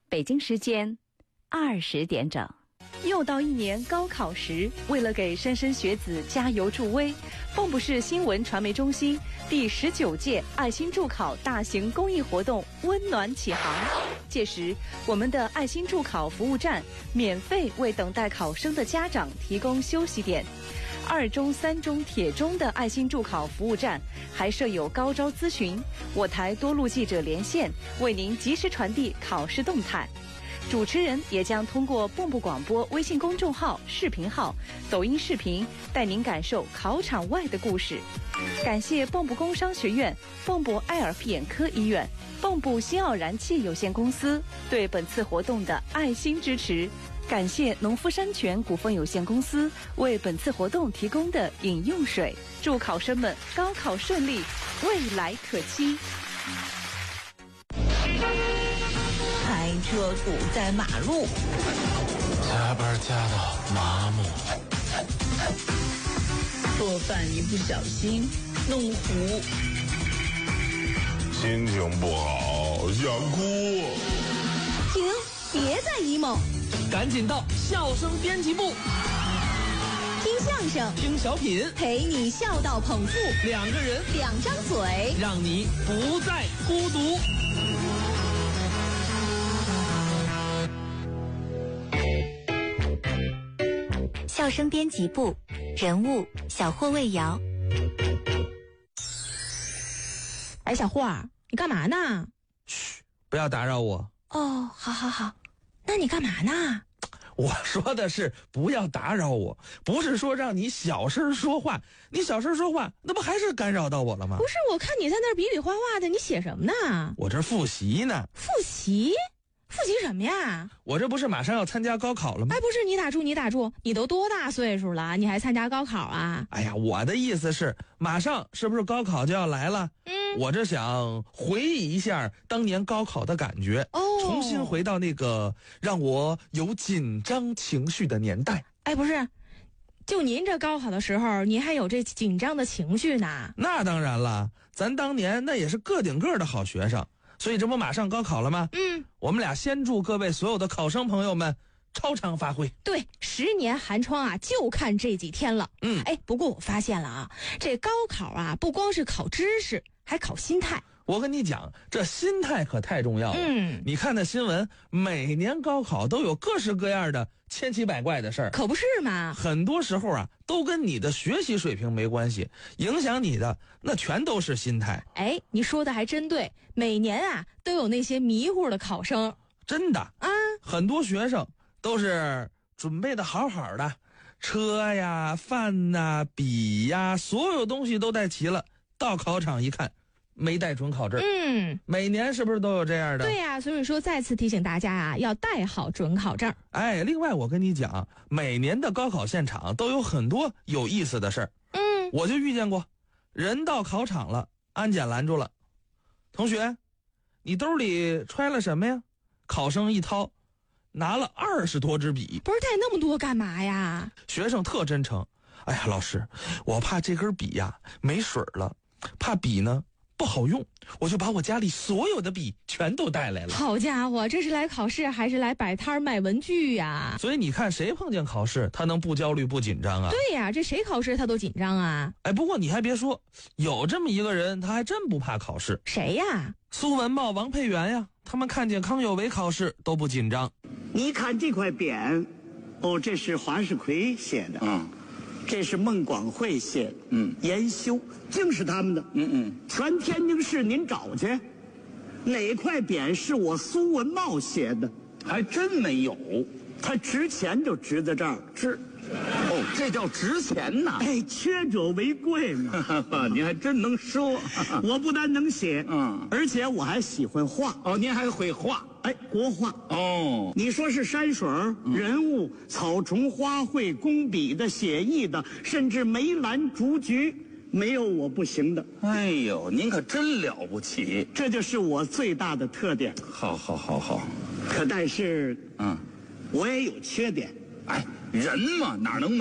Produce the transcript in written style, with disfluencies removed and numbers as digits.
北京时间20点整。 又到一年高考时，为了给莘莘学子加油助威，蚌埠市新闻传媒中心第19届爱心助考大型公益活动温暖启航。届时，我们的爱心助考服务站免费为等待考生的家长提供休息点。2中、3中、铁中的爱心助考服务站还设有高招咨询，我台多路记者连线，为您及时传递考试动态。主持人也将通过蚌埠广播微信公众号、视频号、抖音视频，带您感受考场外的故事。感谢蚌埠工商学院、蚌埠爱尔皮眼科医院、蚌埠新奥燃气有限公司对本次活动的爱心支持。感谢农夫山泉股份有限公司为本次活动提供的饮用水。祝考生们高考顺利，未来可期。 开车堵在马路， 加班加到麻木， 做饭一不小心弄糊， 心情不好想哭。 停，别再 emo， 赶紧到笑声编辑部， 听相声， 听小品， 陪你笑到捧腹 ，2个人 2张嘴， 让你不再孤独。 笑声编辑部，人物小霍魏瑶。 哎，小霍儿，你干嘛呢？ 嘘，不要打扰我。 哦，好，那你干嘛呢？ 我说的是不要打扰我，不是说让你小声说话。你小声说话，那不还是干扰到我了吗？ 不是，我看你在那儿比比划划的，你写什么呢？ 我这复习呢。 复习什么呀？ 我这不是马上要参加高考了吗？ 哎，不是，你打住，你都多大岁数了，你还参加高考啊？ 哎呀，我的意思是，马上是不是高考就要来了？我这想回忆一下当年高考的感觉，重新回到那个让我有紧张情绪的年代。 哎，不是，就您这高考的时候，您还有这紧张的情绪呢？ 那当然了，咱当年那也是个顶个的好学生，所以这不马上高考了吗？我们俩先祝各位所有的考生朋友们超常发挥。 对，10年寒窗啊，就看这几天了。哎，不过我发现了啊，这高考啊，不光是考知识，还考心态。 我跟你讲，这心态可太重要了。你看那新闻，每年高考都有各式各样的千奇百怪的事儿， 可不是嘛？ 很多时候啊，都跟你的学习水平没关系，影响你的那全都是心态。 哎，你说的还真对，每年啊都有那些迷糊的考生。 真的啊， 很多学生都是准备的好好的，车呀、饭呐、笔呀，所有东西都带齐了，到考场一看，没带准考证。每年是不是都有这样的？ 对呀，所以说再次提醒大家啊，要带好准考证。 哎，另外我跟你讲，每年的高考现场都有很多有意思的事儿。我就遇见过，人到考场了，安检拦住了，同学，你兜里揣了什么呀？考生一掏，拿了20多支笔。 不是，带那么多干嘛呀？ 学生特真诚，哎呀，老师，我怕这根笔呀没水了，怕笔呢不好用，我就把我家里所有的笔全都带来了。 好家伙，这是来考试还是来摆摊卖文具呀？ 所以你看，谁碰见考试他能不焦虑不紧张啊？ 对呀，这谁考试他都紧张啊。 哎，不过你还别说，有这么一个人，他还真不怕考试。 谁呀？ 苏文茂、王佩元呀，他们看见康有为考试都不紧张。 你看这块匾，这是华世奎写的。这是孟广会写的，研修竟是他们的，全天津市您找去，哪块匾是我苏文茂写的？ 还真没有， 他值钱就值在这儿， 这叫值钱呐！ 哎，缺者为贵嘛。 您还真能说， 我不但能写，而且我还喜欢画。 您还会画？ 哎，国画。你说是山水、人物、草虫、花卉、工笔的、写意的，甚至梅兰竹菊，没有我不行的。 哎呦，您可真了不起！ 这就是我最大的特点。 好。 可但是，我也有缺点。 哎，人嘛，哪能没